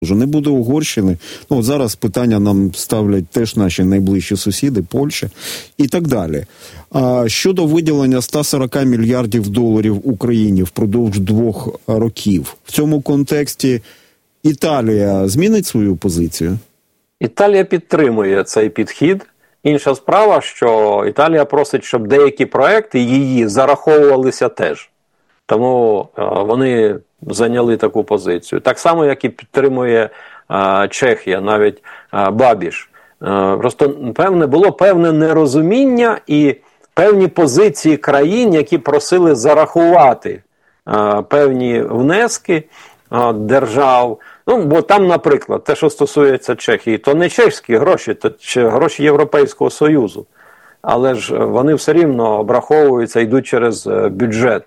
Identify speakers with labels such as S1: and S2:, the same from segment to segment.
S1: Не буде Угорщини. Ну, от зараз питання нам ставлять теж наші найближчі сусіди, Польща і так далі. А щодо виділення 140 мільярдів доларів Україні впродовж 2 років, в цьому контексті Італія змінить свою позицію?
S2: Італія підтримує цей підхід. Інша справа, що Італія просить, щоб деякі проекти її зараховувалися теж. Тому вони зайняли таку позицію. Так само, як і підтримує Чехія, навіть Бабіш. Просто було певне нерозуміння і певні позиції країн, які просили зарахувати певні внески держав. Ну, бо там, наприклад, те, що стосується Чехії, то не чеські гроші, то гроші Європейського Союзу. Але ж вони все рівно обраховуються, йдуть через бюджет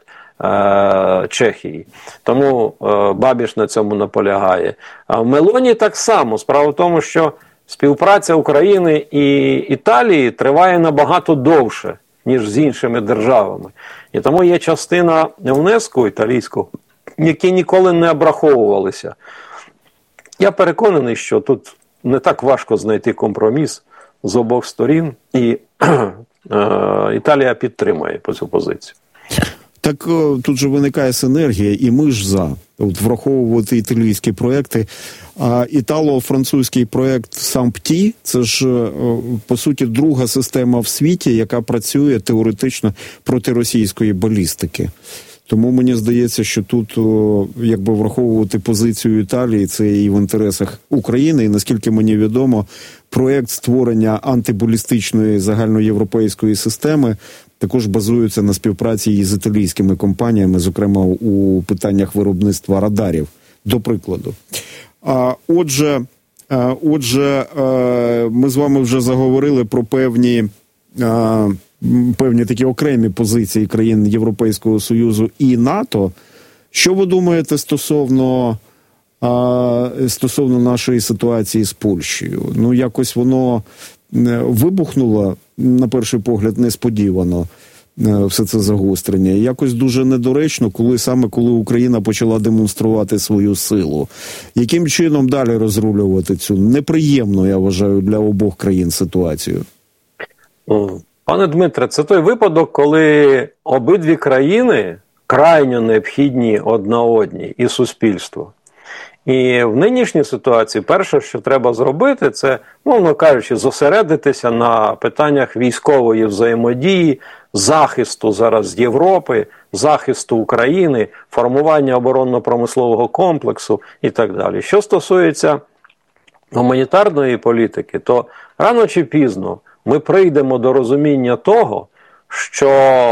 S2: Чехії. Тому Бабіш на цьому наполягає. А в Мелоні так само. Справа в тому, що співпраця України і Італії триває набагато довше, ніж з іншими державами. І тому є частина внеску італійського, які ніколи не обраховувалися. Я переконаний, що тут не так важко знайти компроміс з обох сторін, і Італія підтримує цю позицію.
S1: Так тут же виникає синергія, і ми ж за враховувати італійські проекти. А італо-французький проект «Сампті» – це ж, по суті, друга система в світі, яка працює теоретично проти російської балістики. Тому мені здається, що тут, якби враховувати позицію Італії, це і в інтересах України. І наскільки мені відомо, проект створення антибалістичної загальноєвропейської системи також базується на співпраці із італійськими компаніями, зокрема у питаннях виробництва радарів, до прикладу. Отже, ми з вами вже заговорили про певні такі окремі позиції країн Європейського Союзу і НАТО. Що ви думаєте стосовно нашої ситуації з Польщею? Ну, якось воно вибухнуло, на перший погляд, несподівано, все це загострення. Якось дуже недоречно, коли Україна почала демонструвати свою силу. Яким чином далі розрулювати цю неприємну, я вважаю, для обох країн ситуацію?
S2: Пане Дмитре, це той випадок, коли обидві країни крайньо необхідні одна одній і суспільству. І в нинішній ситуації перше, що треба зробити, це, мовно кажучи, зосередитися на питаннях військової взаємодії, захисту зараз Європи, захисту України, формування оборонно-промислового комплексу і так далі. Що стосується гуманітарної політики, то рано чи пізно ми прийдемо до розуміння того, що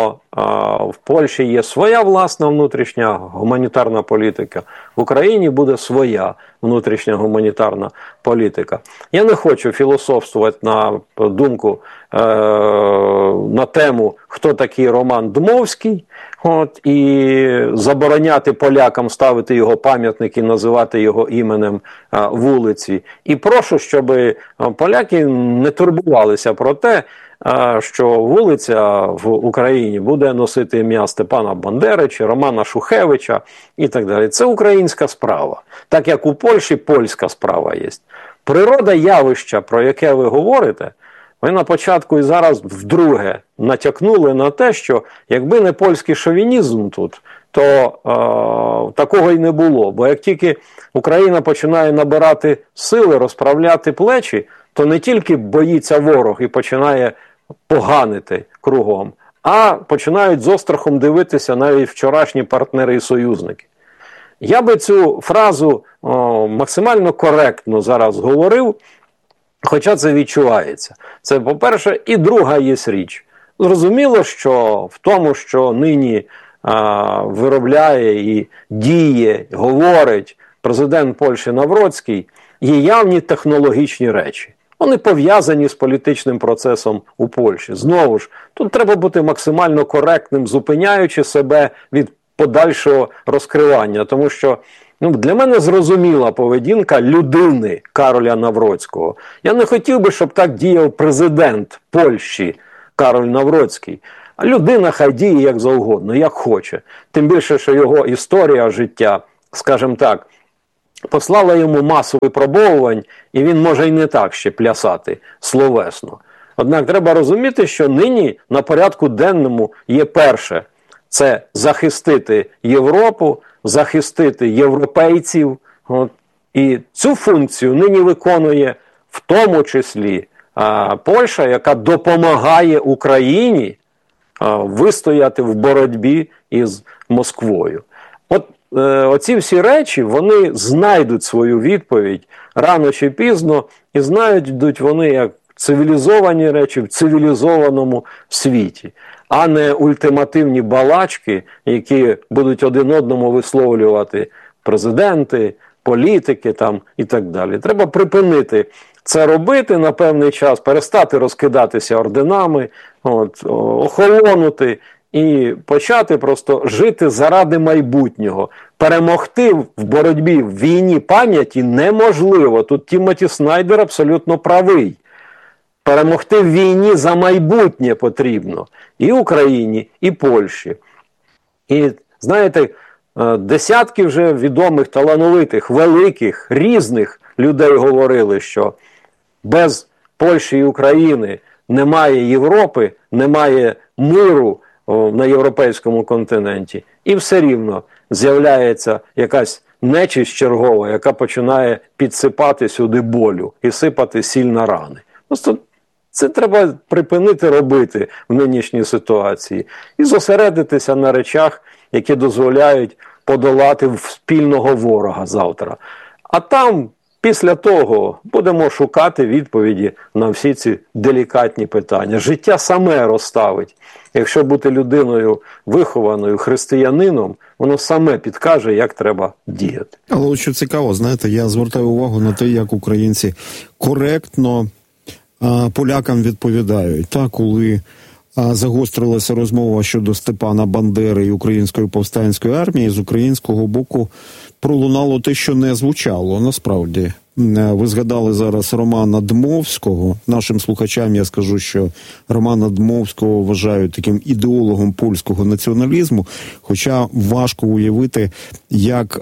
S2: в Польщі є своя власна внутрішня гуманітарна політика, в Україні буде своя внутрішня гуманітарна політика. Я не хочу філософствувати на думку, на тему, хто такий Роман Дмовський, і забороняти полякам ставити його пам'ятник і називати його іменем вулиці. І прошу, щоб поляки не турбувалися про те, що вулиця в Україні буде носити ім'я Степана Бандери чи Романа Шухевича і так далі. Це українська справа. Так як у Польщі польська справа є. Природа явища, про яке ви говорите, ви на початку і зараз вдруге натякнули на те, що якби не польський шовінізм тут, то такого й не було. Бо як тільки Україна починає набирати сили, розправляти плечі, то не тільки боїться ворог і починає поганити кругом, а починають з острахом дивитися навіть вчорашні партнери і союзники. Я би цю фразу максимально коректно зараз говорив, хоча це відчувається. Це, по-перше, і друга є річ. Зрозуміло, що в тому, що нині виробляє і діє, говорить президент Польщі Навроцький, є явні технологічні речі. Вони пов'язані з політичним процесом у Польщі. Знову ж, тут треба бути максимально коректним, зупиняючи себе від подальшого розкривання. Тому що для мене зрозуміла поведінка людини Кароля Навроцького. Я не хотів би, щоб так діяв президент Польщі Кароль Навроцький. А людина хай діє як завгодно, як хоче. Тим більше, що його історія життя, скажімо так, послала йому масу випробовувань, і він може й не так ще плясати словесно. Однак треба розуміти, що нині на порядку денному є перше – це захистити Європу, захистити європейців. І цю функцію нині виконує в тому числі Польща, яка допомагає Україні вистояти в боротьбі із Москвою. Оці всі речі, вони знайдуть свою відповідь рано чи пізно, і знайдуть вони як цивілізовані речі в цивілізованому світі, а не ультимативні балачки, які будуть один одному висловлювати президенти, політики там і так далі. Треба припинити це робити на певний час, перестати розкидатися орденами, охолонути і почати просто жити заради майбутнього. Перемогти в боротьбі, в війні пам'яті неможливо. Тут Тімоті Снайдер абсолютно правий. Перемогти в війні за майбутнє потрібно і Україні, і Польщі. І, знаєте, десятки вже відомих, талановитих, великих, різних людей говорили, що без Польщі і України немає Європи, немає миру на європейському континенті. І все рівно з'являється якась нечисть чергова, яка починає підсипати сюди болю і сипати сіль на рани. Просто це треба припинити робити в нинішній ситуації і зосередитися на речах, які дозволяють подолати спільного ворога завтра. А там, після того, будемо шукати відповіді на всі ці делікатні питання. Життя саме розставить. Якщо бути людиною вихованою, християнином, воно саме підкаже, як треба діяти.
S1: Але от що цікаво, знаєте, я звертаю увагу на те, як українці коректно полякам відповідають. Так, коли загострилася розмова щодо Степана Бандери і Української повстанської армії, з українського боку пролунало те, що не звучало. Насправді, ви згадали зараз Романа Дмовського. Нашим слухачам я скажу, що Романа Дмовського вважають таким ідеологом польського націоналізму, хоча важко уявити, як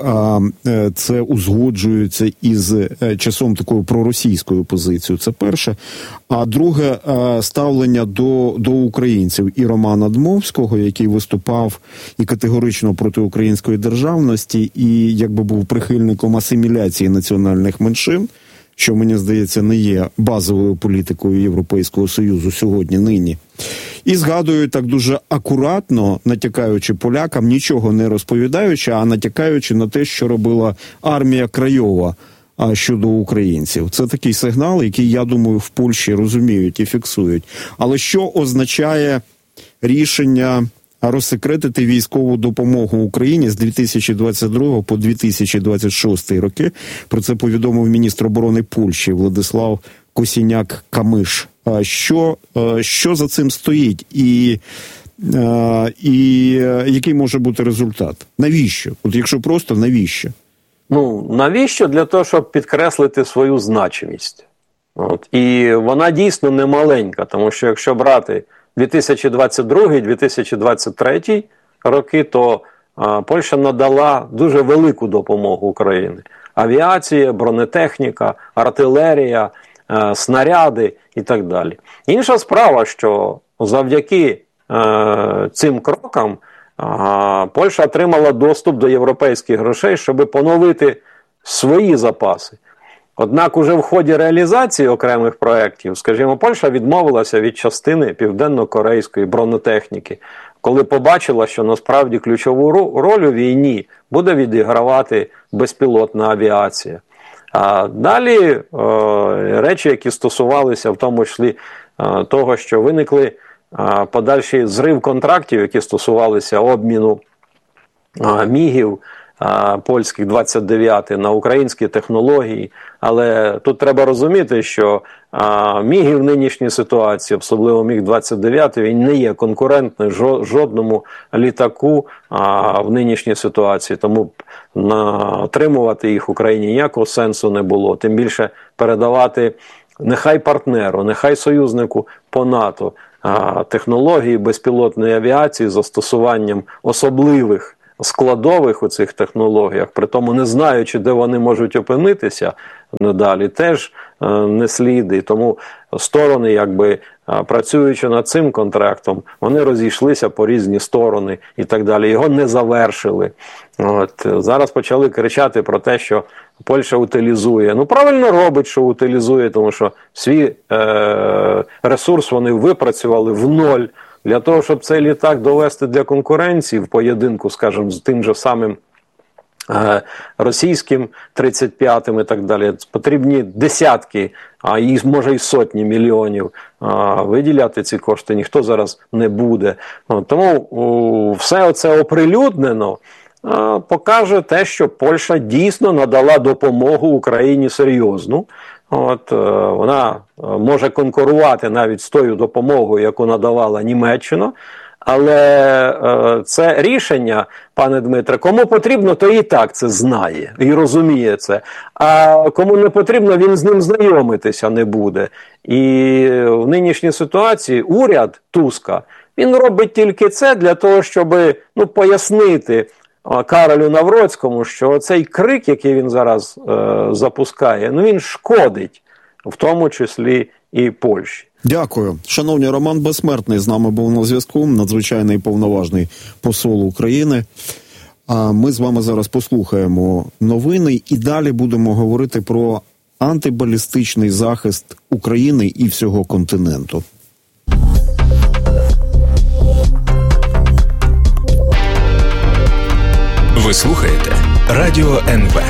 S1: це узгоджується із часом такою проросійською позицією. Це перше. А друге, ставлення до українців і Романа Дмовського, який виступав і категорично проти української державності, і якби був прихильником асиміляції національних меншин, що, мені здається, не є базовою політикою Європейського Союзу сьогодні, нині. І згадую так дуже акуратно, натякаючи полякам, нічого не розповідаючи, а натякаючи на те, що робила армія Крайова щодо українців. Це такий сигнал, який, я думаю, в Польщі розуміють і фіксують. Але що означає рішення розсекретити військову допомогу Україні з 2022 по 2026 роки? Про це повідомив міністр оборони Польщі Владислав Косіняк-Камиш. Що за цим стоїть і який може бути результат? Навіщо? От якщо просто, навіщо?
S2: Навіщо? Для того, щоб підкреслити свою значимість. І вона дійсно не маленька, тому що якщо брати 2022-2023 роки, то Польща надала дуже велику допомогу Україні. Авіація, бронетехніка, артилерія, снаряди і так далі. Інша справа, що завдяки цим крокам Польща отримала доступ до європейських грошей, щоб поновити свої запаси. Однак уже в ході реалізації окремих проєктів, скажімо, Польща відмовилася від частини південно-корейської бронетехніки, коли побачила, що насправді ключову роль у війні буде відігравати безпілотна авіація. А далі речі, які стосувалися в тому числі того, що виникли подальший зрив контрактів, які стосувалися обміну мігів польських 29 на українські технології. Але тут треба розуміти, що міги в нинішній ситуації, особливо міг-29, він не є конкурентним жодному літаку в нинішній ситуації. Тому отримувати їх Україні ніякого сенсу не було. Тим більше передавати нехай партнеру, нехай союзнику по НАТО технології безпілотної авіації з застосуванням особливих складових у цих технологіях, при тому не знаючи, де вони можуть опинитися надалі, теж не слід. І тому сторони, якби працюючи над цим контрактом, вони розійшлися по різні сторони і так далі. Його не завершили. Зараз почали кричати про те, що Польща утилізує. Правильно робить, що утилізує, тому що свій ресурс вони випрацювали в ноль. Для того, щоб цей літак довести для конкуренції в поєдинку, скажімо, з тим же самим російським 35-м і так далі, потрібні десятки, а може і сотні мільйонів. Виділяти ці кошти ніхто зараз не буде. Тому все оце оприлюднено покаже те, що Польща дійсно надала допомогу Україні серйозну. Вона може конкурувати навіть з тою допомогою, яку надавала Німеччина, але це рішення, пане Дмитре, кому потрібно, то і так це знає і розуміє це. А кому не потрібно, він з ним знайомитися не буде. І в нинішній ситуації уряд Туска, він робить тільки це для того, щоб пояснити Каролю Навроцькому, що цей крик, який він зараз запускає, він шкодить, в тому числі і Польщі.
S1: Дякую. Шановні, Роман Безсмертний з нами був на зв'язку, надзвичайний повноважний посол України. А ми з вами зараз послухаємо новини і далі будемо говорити про антибалістичний захист України і всього континенту.
S3: Ви слухаєте Радіо НВ.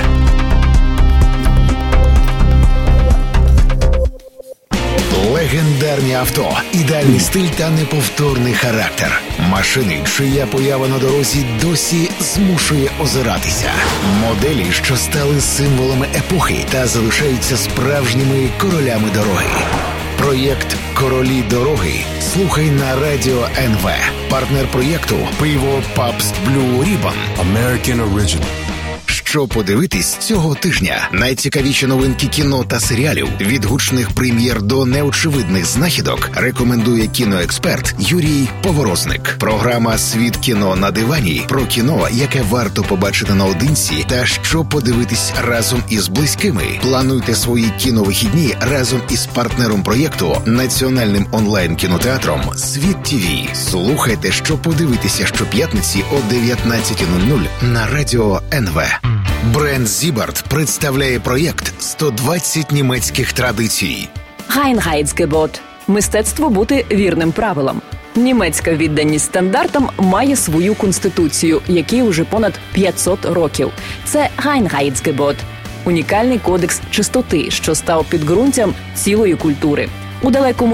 S4: Легендарні авто, ідеальний стиль та неповторний характер. Машини, чия поява на дорозі досі змушує озиратися. Моделі, що стали символами епохи та залишаються справжніми королями дороги. Проєкт «Королі дороги» слухай на Радіо НВ. Партнер проєкту «Пиво Pabst Blue Ribbon».
S3: American Original.
S4: Що подивитись цього тижня? Найцікавіші новинки кіно та серіалів, від гучних прем'єр до неочевидних знахідок, рекомендує кіноексперт Юрій Поворозник. Програма «Світ кіно на дивані» про кіно, яке варто побачити наодинці та що подивитись разом із близькими. Плануйте свої кіновихідні разом із партнером проєкту, національним онлайн-кінотеатром «Світ ТВ». Слухайте, що подивитися щоп'ятниці о 19:00 на Радіо НВ. Бренд Зібарт представляє проєкт «120 німецьких традицій».
S5: Einheitsgebot – мистецтво бути вірним правилам. Німецька відданість стандартам має свою конституцію, якій уже понад 500 років. Це Einheitsgebot – унікальний кодекс чистоти, що став підґрунтям цілої культури. У далекому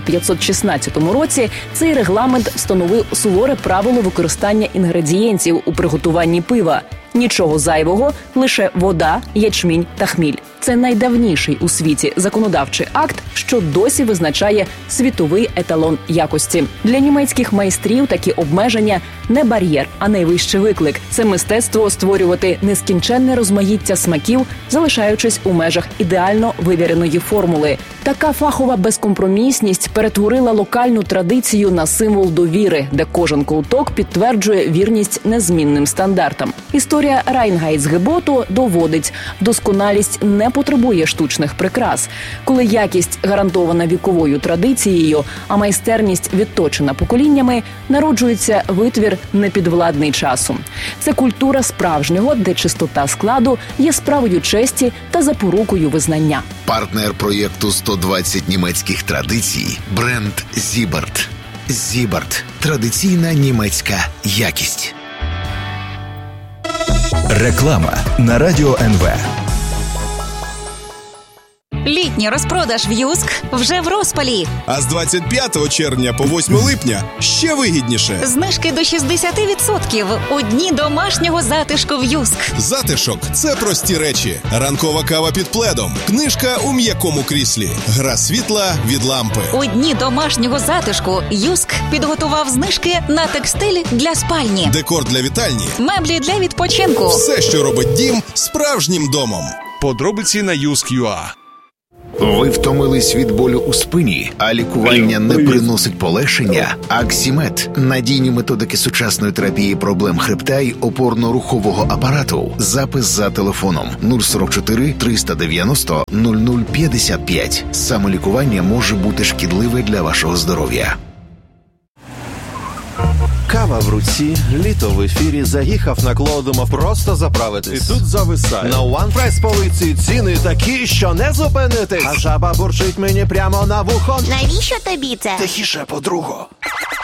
S5: 1516 році цей регламент встановив суворе правило використання інгредієнтів у приготуванні пива. Нічого зайвого, лише вода, ячмінь та хміль. Це найдавніший у світі законодавчий акт, що досі визначає світовий еталон якості. Для німецьких майстрів такі обмеження не бар'єр, а найвищий виклик. Це мистецтво створювати нескінченне розмаїття смаків, залишаючись у межах ідеально вивіреної формули. Така фахова безкомпромісність перетворила локальну традицію на символ довіри, де кожен ковток підтверджує вірність незмінним стандартам. Історія Einheitsgebotu доводить, досконалість не потребує штучних прикрас. Коли якість гарантована віковою традицією, а майстерність відточена поколіннями, народжується витвір непідвладний часу. Це культура справжнього, де чистота складу є справою честі та запорукою визнання.
S4: Партнер проєкту «120 німецьких традицій» – бренд Зібарт. Зібарт – традиційна німецька якість.
S3: Реклама на Радіо НВ.
S6: Літній розпродаж в Юск вже в розпалі.
S7: А з 25 червня по 8 липня ще вигідніше.
S6: Знижки до 60% у дні домашнього затишку в Юск.
S7: Затишок – це прості речі. Ранкова кава під пледом, книжка у м'якому кріслі, гра світла від лампи.
S6: У дні домашнього затишку Юск підготував знижки на текстиль для спальні,
S7: декор для вітальні,
S6: меблі для відпочинку.
S7: Все, що робить дім справжнім домом.
S8: Подробиці на Юск.ua.
S4: Ви втомились від болю у спині, а лікування не приносить полегшення? Аксімед – надійні методики сучасної терапії проблем хребта й опорно-рухового апарату. Запис за телефоном 044 390 0055. Самолікування може бути шкідливе для вашого здоров'я.
S8: Кава в руці, літо в ефірі, заїхав на клоу, думав просто заправитись.
S9: І тут зависає.
S8: На OnePress полиці ціни такі, що не зупинитись. А жаба бурчить мені прямо на вухо.
S10: Навіщо тобі це?
S8: Тихіше, подруго.